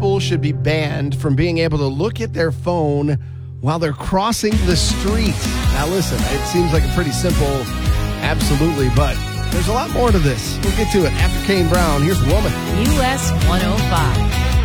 people should be banned from being able to look at their phone while they're crossing the street. Now listen, it seems like a pretty simple absolutely, but there's a lot more to this. We'll get to it after Kane Brown. Here's Woman. US 105.